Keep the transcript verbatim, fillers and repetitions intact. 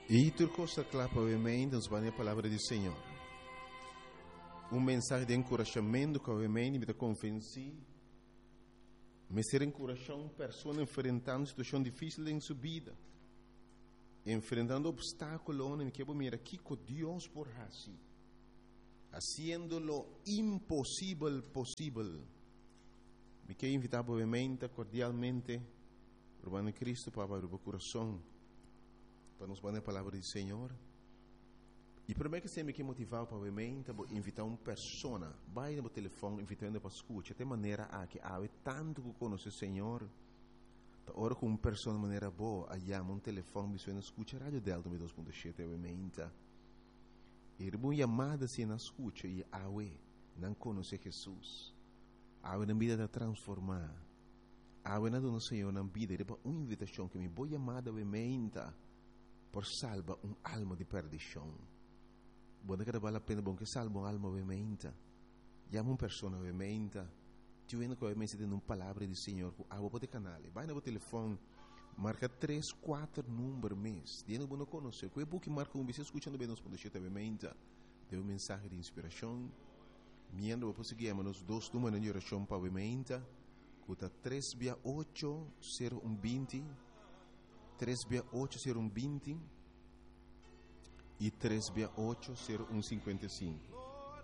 E tu costa clapa ovviamente, nos vai a palavra do Senhor. Um mensagem de encorajamento que obviamente me convenci, me ser encorajar uma pessoa enfrentando uma situação difícil em sua vida, enfrentando obstáculos, em que eu mira aqui com Deus por assim, haciendo lo impossível possível. Me quero invitar obviamente, cordialmente, Urbano Cristo para abrir o coração, para nos dar a palavra do Senhor. E primeiro que sempre que motivar para obviamente invitar uma pessoa, vai no telefone invitando para escutar, de maneira a que há tanto que conhece o Senhor, ora com uma pessoa de maneira boa, aí um telefone me suena escuta rádio Delta dois ponto sete obviamente. E uma chamada se na escuta e há não conhece Jesus, há na vida de transformar, há na do Senhor na vida, e uma invitação que me boa chamada obviamente por salvar uma alma de perdição. Buona che vale la pena bom che salva un'alma ovviamente. Chiama una persona ovviamente. Ti viene che ovviamente dando una palavra di Signore. Ava po' di canale. Vai no telefono. Marca tre quattro numeri mes. Diano buono conoscere. Quei buchi marca un bisogno ascoltando bene nos scegliere ovviamente. Deu un messaggio di ispirazione. Miendo po' seguiamo nos dos numeri di orazione pa ovviamente. Cuta tre via otto zero uno venti. tre via otto zero uno venti. E três oito zero um cinquenta e cinco.